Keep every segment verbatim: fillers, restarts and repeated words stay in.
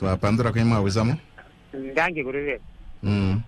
Twapandura kwa mawizamo. Ndangi kuriwe. Mm.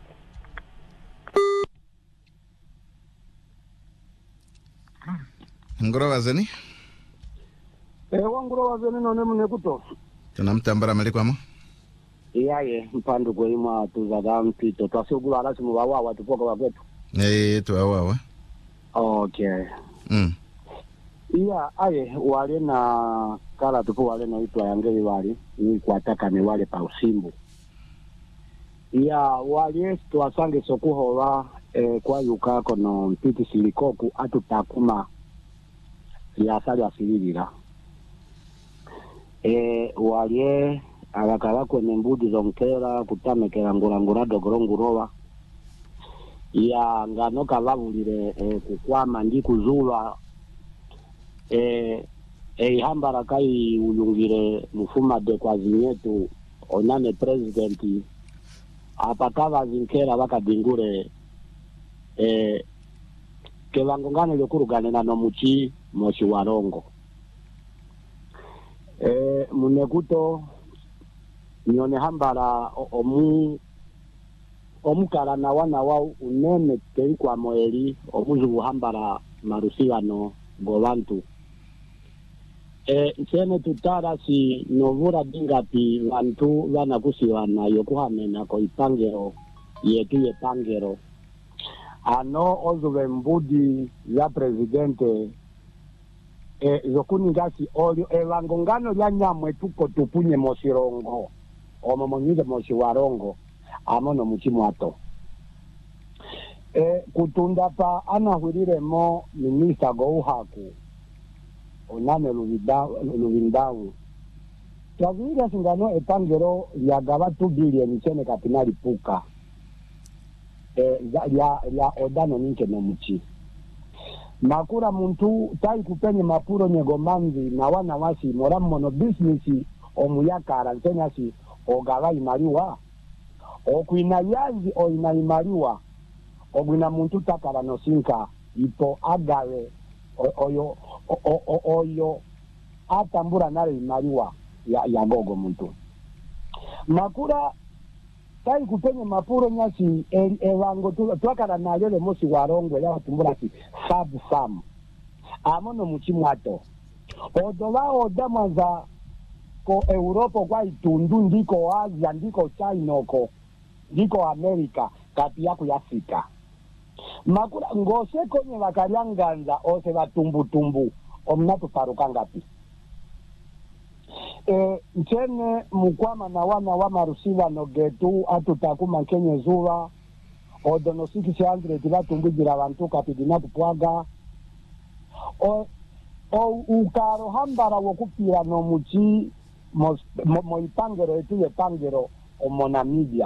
Ngoro wazeni? Ewa ngoro wazeni none munekuto. Tunamtambara malikwamo? Iyaye mpandu kwa ima tuzaga mpito. Twasiugula alasi mwawa watupoka waketu. Eh, tuwawa. Okay. Mm. Iya, aye, wale na kala tupu wale na itwa yangeli wale. Ni kuataka ni wale pa usimbu. Iya, wale tuwasange sokuhowa eh, kwa yukako no mpiti silikoku atu takuma ya asali asililira. E, wale abakaba kwenye mbudi zonkera kutamekera ngurangura dogorongurowa ya ngano kababulire e, kukwama ndi kuzulwa e, e hambara kai uyungire mufuma de kwa zinyetu onane presidenti apakaba zinkera bakadingure e, kebangongane lyokurugane na nomuchi moshi warongo e, munekuto nyone hambara omu omukala na wana wao unene teri kwa moeli omuzu hambara marusiano gobantu e nsene tutara si novura dingapi bantu bana kusiwana yokuhamena ko ipangero yetu yepangero ano ozuve mbudi ya presidente e zokuni ngasi olio evangongano lya nyamwe tuko tupunye mosirongo omo monyide moshi warongo amono muchimwato e kutunda pa anahurire mo minista gouhaku onane lubida lubindawu tavira singano epangero ya gaba two billion chene kapinali puka e ya ya odano ninke no muchi makura muntu tai kupenye mapuro nyegomanzi na wana wasi mora mono business omuyakara ntenya si ogaba imaliwa okuina yazi o inaimaliwa ogwina muntu takara no sinka ipo agawe oyo oyo atambura nale imaliwa ya, ya gogo muntu makura tai kupenye mapuro nyasi ewango tu twakara nayo le mosi warongo ya tumbura si sab sam amono muchimwato odola odamaza ko Europa kwa itundu ndiko Asia ndiko China ko ndiko America kati yako ya Afrika makura ngose konye bakaryanganza ose batumbu tumbu omnato faruka ngapi e ntene mukwama na wana wa marusiva no getu atutakuma kenye zuwa odono six hundred batumbugira abantu kapidina kupwaga o o ukaro hambara wokupira no muchi mo, mo, mo ipangero etu yepangero omo Namibia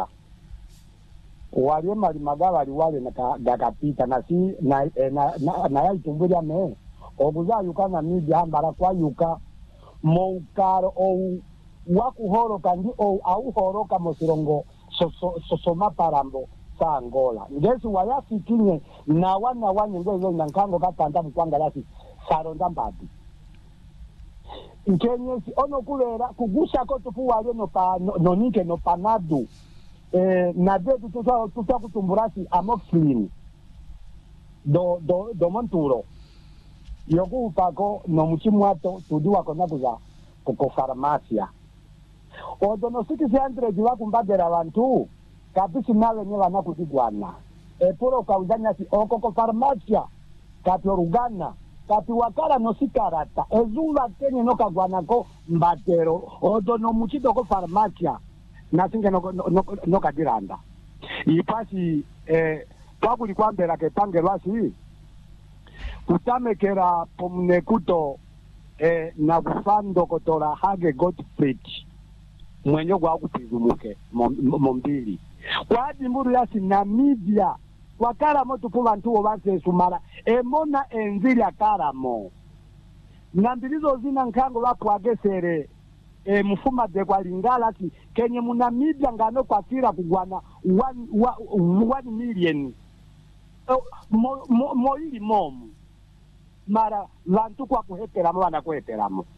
wale mali magaba liwale na gakapita na si na eh, na na, na ya itumburia me obuza yuka Namibia hambara kwa yuka mo ukaro o wakuhoro kandi o au horoka mosirongo so so, so, so maparambo sa Angola ngezi wayafikinye na wana wanye ngwezo nkango katanda mkwanga lasi saronda mbadi nkenyesi ono kulera kugusha ko tupu wale no pa no, no nike no panadu eh na detu tuta tuta kutumburasi amoxicillin do do do monturo yoku upako no muchimwato tudiwa kona kuza ko farmacia odo no six hundred diwa kumbagera abantu kapisi nawe nye bana kutigwana e puro kauzanya si oko ko farmacia kapi orugana kapi wakara no sikarata ezuva kenye no kagwana ko mbatero odo no muchito ko farmacia nasinge no no, no, no kadiranda ipasi eh pakuli kwambera ke pangelwasi kutamekera pomnekuto eh na kufando kotora hage Gottfried mwenye kwa kupizumuke mombili kwa dimburu yasi Namibia wakara moto po bantu obase sumara emona enzili akaramo nambilizo zina nkango bapwagesere e mufuma de kwa lingala ki kenye munamibia ngano kwa kira kugwana one million mo mo mo ili momu mara vantu kwa kuheteramo vana kuheteramo